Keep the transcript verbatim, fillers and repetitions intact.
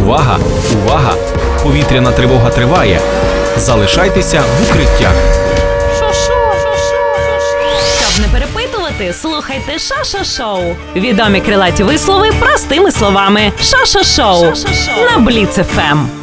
Увага! Увага! Повітряна тривога триває. Залишайтеся в укриттях. Щоб не перепитувати, слухайте Шошо-шоу. Відомі крилаті вислови простими словами. Шошо-шоу на Бліц еф ем.